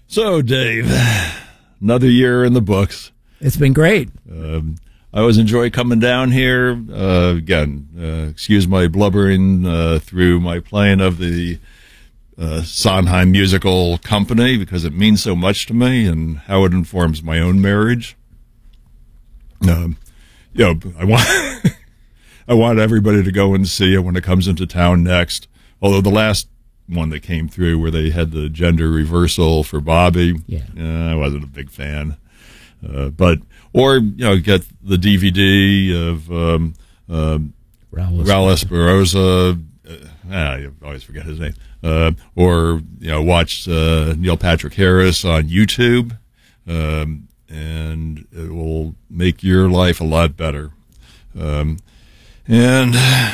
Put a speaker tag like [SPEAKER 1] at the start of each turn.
[SPEAKER 1] So, Dave, another year in the books.
[SPEAKER 2] It's been great.
[SPEAKER 1] I always enjoy coming down here. Excuse my blubbering through my playing of the Sondheim Musical Company because it means so much to me and how it informs my own marriage. I want I want everybody to go and see it when it comes into town next. Although the last one that came through where they had the gender reversal for Bobby, I wasn't a big fan. But get the DVD of Raul Esparza. I always forget his name. Or watch Neil Patrick Harris on YouTube, and it will make your life a lot better. And